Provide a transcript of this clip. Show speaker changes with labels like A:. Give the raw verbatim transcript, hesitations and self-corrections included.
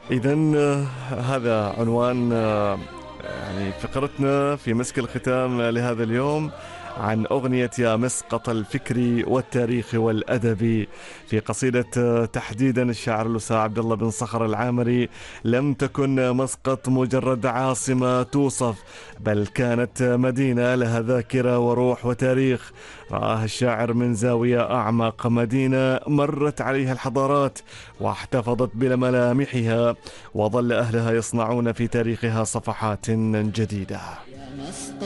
A: إذن آه، هذا عنوان آه، يعني فقرتنا في مسك الختام لهذا اليوم، عن أغنية يا مسقط الفكر والتاريخ والأدب، في قصيدة آه، تحديدا الشاعر الأستاذ عبد الله بن صخر العامري: لم تكن مسقط مجرد عاصمة توصف، بل كانت مدينة لها ذاكرة وروح وتاريخ، رآها الشاعر من زاوية أعمق، مدينة مرت عليها الحضارات واحتفظت بملامحها، وظل أهلها يصنعون في تاريخها صفحات جديدة.